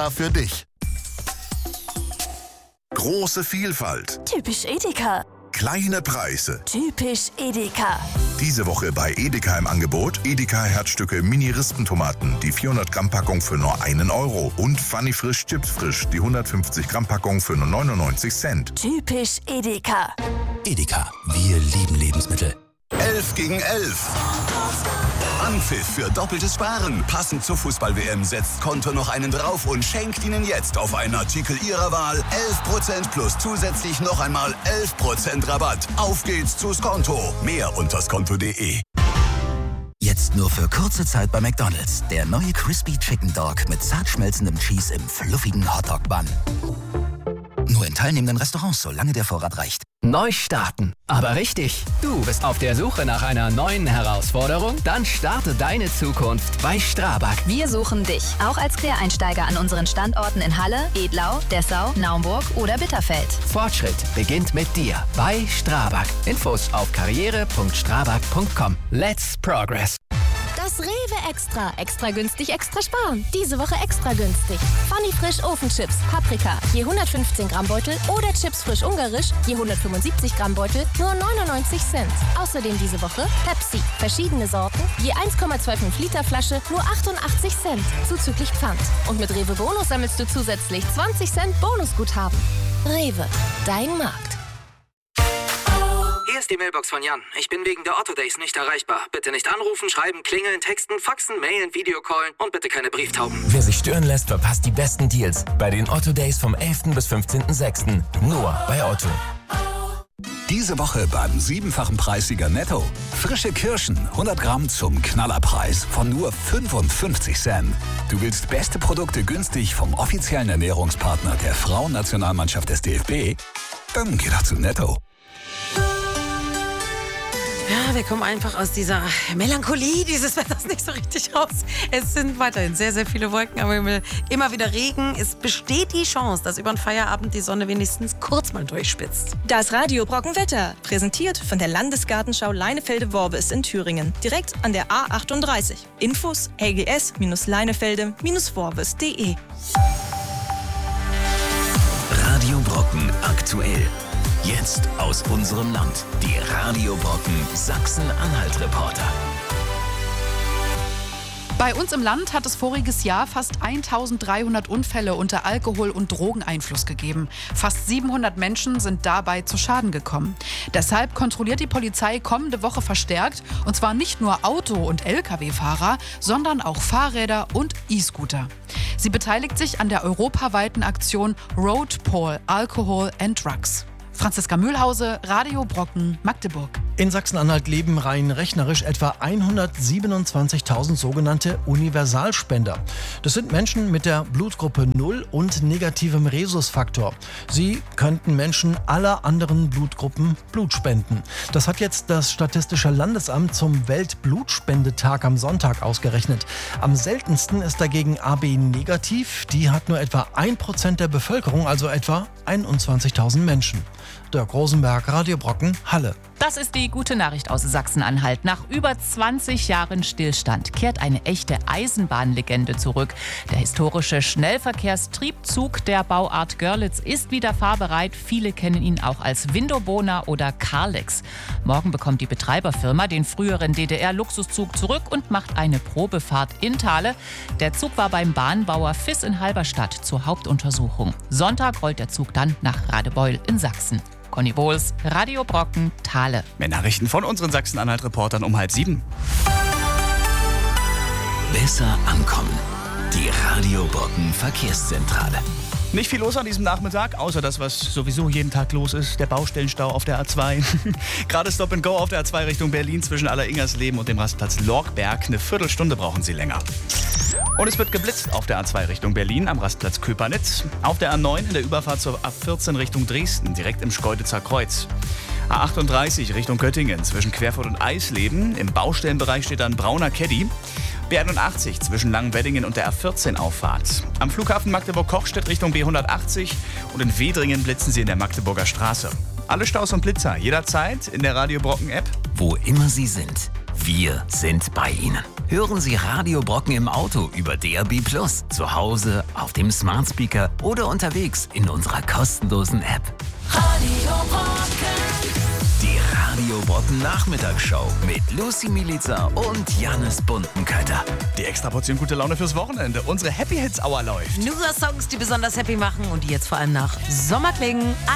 Extra für dich. Große Vielfalt. Typisch Edeka. Kleine Preise. Typisch Edeka. Diese Woche bei Edeka im Angebot Edeka Herzstücke Mini-Rispentomaten, die 400 Gramm Packung für nur 1 Euro. Und Funny Frisch Chips Frisch, die 150 Gramm Packung für nur 99 Cent. Typisch Edeka. Edeka, wir lieben Lebensmittel. 11 gegen 11. Anpfiff für doppeltes Sparen. Passend zur Fußball-WM setzt Konto noch einen drauf und schenkt Ihnen jetzt auf einen Artikel Ihrer Wahl 11% plus zusätzlich noch einmal 11% Rabatt. Auf geht's zu Skonto. Mehr unter skonto.de. Jetzt nur für kurze Zeit bei McDonald's. Der neue Crispy Chicken Dog mit zart schmelzendem Cheese im fluffigen Hotdog-Bun. Nur in teilnehmenden Restaurants, solange der Vorrat reicht. Neu starten, aber richtig. Du bist auf der Suche nach einer neuen Herausforderung? Dann starte deine Zukunft bei Strabag. Wir suchen dich, auch als Quereinsteiger an unseren Standorten in Halle, Edlau, Dessau, Naumburg oder Bitterfeld. Fortschritt beginnt mit dir bei Strabag. Infos auf karriere.strabag.com. Let's progress. Das Rewe Extra. Extra günstig, extra sparen. Diese Woche extra günstig. Funny Frisch Ofenchips, Paprika, je 115 Gramm Beutel oder Chips frisch ungarisch, je 175 Gramm Beutel, nur 99 Cent. Außerdem diese Woche Pepsi, verschiedene Sorten, je 1,25 Liter Flasche, nur 88 Cent, zuzüglich Pfand. Und mit Rewe Bonus sammelst du zusätzlich 20 Cent Bonusguthaben. Rewe, dein Markt. Hier ist die Mailbox von Jan. Ich bin wegen der Otto Days nicht erreichbar. Bitte nicht anrufen, schreiben, klingeln, texten, faxen, mailen, Videocallen und bitte keine Brieftauben. Wer sich stören lässt, verpasst die besten Deals bei den Otto Days vom 11. bis 15.06. Nur bei Otto. Diese Woche beim 7-fachen Preissieger Netto. Frische Kirschen, 100 Gramm zum Knallerpreis von nur 55 Cent. Du willst beste Produkte günstig vom offiziellen Ernährungspartner der Frauennationalmannschaft des DFB? Dann geh doch zu Netto. Ja, wir kommen einfach aus dieser Melancholie dieses Wetters nicht so richtig raus. Es sind weiterhin sehr, sehr viele Wolken am Himmel, immer wieder Regen. Es besteht die Chance, dass über den Feierabend die Sonne wenigstens kurz mal durchspitzt. Das Radio Brockenwetter, präsentiert von der Landesgartenschau Leinefelde-Worbis in Thüringen, direkt an der A38. Infos lgs-leinefelde-worbis.de. Radio Brocken aktuell. Jetzt aus unserem Land. Die Radio Brocken Sachsen-Anhalt-Reporter. Bei uns im Land hat es voriges Jahr fast 1300 Unfälle unter Alkohol- und Drogeneinfluss gegeben. Fast 700 Menschen sind dabei zu Schaden gekommen. Deshalb kontrolliert die Polizei kommende Woche verstärkt, und zwar nicht nur Auto- und Lkw-Fahrer, sondern auch Fahrräder und E-Scooter. Sie beteiligt sich an der europaweiten Aktion Road Paul Alcohol and Drugs. Franziska Mühlhause, Radio Brocken, Magdeburg. In Sachsen-Anhalt leben rein rechnerisch etwa 127.000 sogenannte Universalspender. Das sind Menschen mit der Blutgruppe 0 und negativem Rhesusfaktor. Sie könnten Menschen aller anderen Blutgruppen Blut spenden. Das hat jetzt das Statistische Landesamt zum Weltblutspendetag am Sonntag ausgerechnet. Am seltensten ist dagegen AB negativ. Die hat nur etwa 1% der Bevölkerung, also etwa 21.000 Menschen. Dirk Rosenberg, Radio Brocken, Halle. Das ist die gute Nachricht aus Sachsen-Anhalt. Nach über 20 Jahren Stillstand kehrt eine echte Eisenbahnlegende zurück. Der historische Schnellverkehrstriebzug der Bauart Görlitz ist wieder fahrbereit. Viele kennen ihn auch als Windobona oder Carlex. Morgen bekommt die Betreiberfirma den früheren DDR-Luxuszug zurück und macht eine Probefahrt in Thale. Der Zug war beim Bahnbauer Fiss in Halberstadt zur Hauptuntersuchung. Sonntag rollt der Zug dann nach Radebeul in Sachsen. Conny Bohls, Radio Brocken, Thale. Mehr Nachrichten von unseren Sachsen-Anhalt-Reportern um 6:30. Besser ankommen. Die Radio Brocken Verkehrszentrale. Nicht viel los an diesem Nachmittag, außer das, was sowieso jeden Tag los ist, der Baustellenstau auf der A2. Gerade Stop and Go auf der A2 Richtung Berlin zwischen Alleringers-Leben und dem Rastplatz Lorgberg. Eine Viertelstunde brauchen Sie länger. Und es wird geblitzt auf der A2 Richtung Berlin am Rastplatz Köpernitz. Auf der A9 in der Überfahrt zur A14 Richtung Dresden, direkt im Schkeuditzer Kreuz. A38 Richtung Göttingen zwischen Querfurt und Eisleben. Im Baustellenbereich steht ein brauner Caddy. B81 zwischen Langenweddingen und der A14-Auffahrt. Am Flughafen Magdeburg-Kochstedt Richtung B180 und in Wedringen blitzen Sie in der Magdeburger Straße. Alle Staus und Blitzer jederzeit in der Radio Brocken App. Wo immer Sie sind, wir sind bei Ihnen. Hören Sie Radio Brocken im Auto über DAB+, zu Hause, auf dem Smart Speaker oder unterwegs in unserer kostenlosen App. Radio Brocken. Die Radio Brocken Nachmittagsshow mit Lucy Milica und Jannis Buntenkötter. Die extra Portion gute Laune fürs Wochenende. Unsere Happy Hits Hour läuft. Nur Songs, die besonders happy machen und die jetzt vor allem nach Sommer klingen.